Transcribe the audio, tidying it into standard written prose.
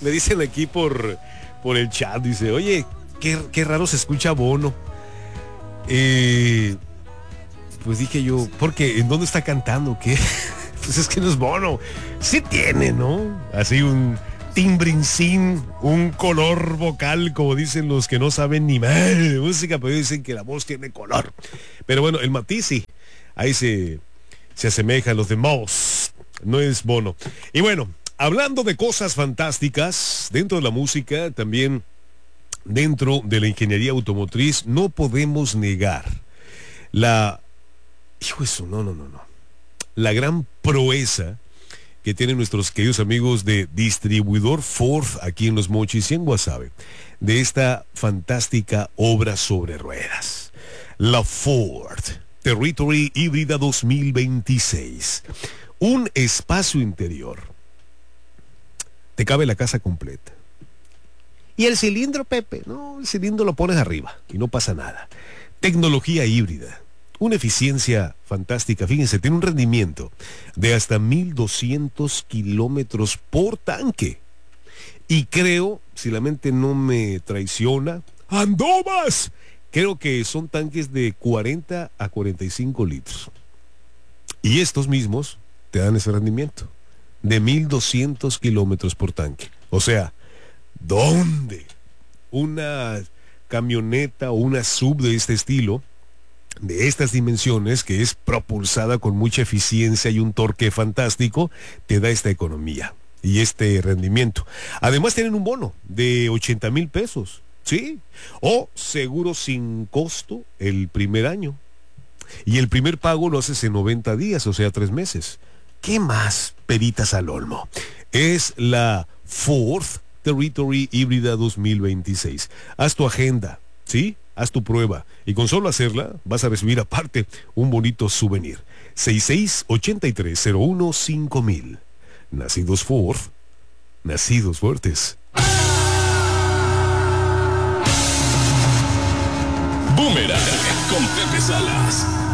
Me dicen aquí por el chat, dice, oye, qué raro se escucha Bono. Pues dije yo, porque ¿en dónde está cantando? ¿Qué? Pues es que no es Bono. Sí tiene, ¿no? Así un timbrincín, un color vocal, como dicen los que no saben ni mal de música, pero dicen que la voz tiene color. Pero bueno, el matiz sí, ahí se asemeja a los demás. No es Bono. Y bueno, hablando de cosas fantásticas, dentro de la música, también dentro de la ingeniería automotriz, no podemos negar la gran proeza que tienen nuestros queridos amigos de Distribuidor Ford aquí en Los Mochis y en Guasave, de esta fantástica obra sobre ruedas. La Ford Territory Híbrida 2026. Un espacio interior. Te cabe la casa completa. Y el cilindro, Pepe, no, el cilindro lo pones arriba y no pasa nada. Tecnología híbrida. Una eficiencia fantástica, fíjense, tiene un rendimiento de hasta 1,200 kilómetros por tanque. Y creo, si la mente no me traiciona, ¡ando más! Creo que son tanques de 40 a 45 litros. Y estos mismos te dan ese rendimiento de 1,200 kilómetros por tanque. O sea, ¿dónde una camioneta o una sub de este estilo, de estas dimensiones, que es propulsada con mucha eficiencia y un torque fantástico, te da esta economía y este rendimiento? Además tienen un bono de 80,000 pesos, ¿sí? O seguro sin costo el primer año. Y el primer pago lo haces en 90 días, o sea, 3 meses. ¿Qué más, peritas al olmo? Es la Ford Territory Híbrida 2026. Haz tu agenda, ¿sí? Haz tu prueba y con solo hacerla vas a recibir aparte un bonito souvenir. 6683015000. Nacidos Ford, nacidos fuertes. Boomerang con Pepe Salas.